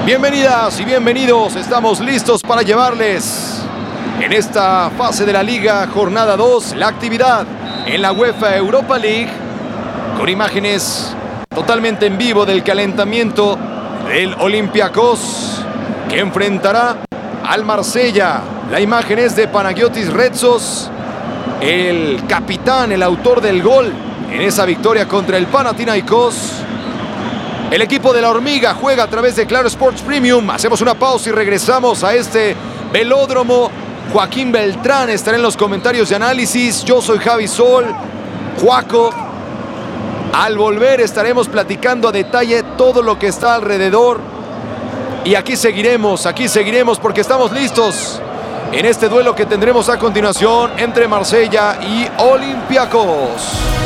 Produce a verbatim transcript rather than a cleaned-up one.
Bienvenidas y bienvenidos, estamos listos para llevarles en esta fase de la Liga, jornada dos, la actividad en la UEFA Europa League, con imágenes totalmente en vivo del calentamiento del Olympiacos, que enfrentará al Marsella. La imagen es de Panagiotis Retsos, el capitán, el autor del gol en esa victoria contra el Panathinaikos. El equipo de la Hormiga juega a través de Claro Sports Premium. Hacemos una pausa y regresamos a este velódromo. Joaquín Beltrán estará en los comentarios de análisis. Yo soy Javi Sol. Juaco. Al volver estaremos platicando a detalle todo lo que está alrededor. Y aquí seguiremos, aquí seguiremos porque estamos listos en este duelo que tendremos a continuación entre Marsella y Olympiacos.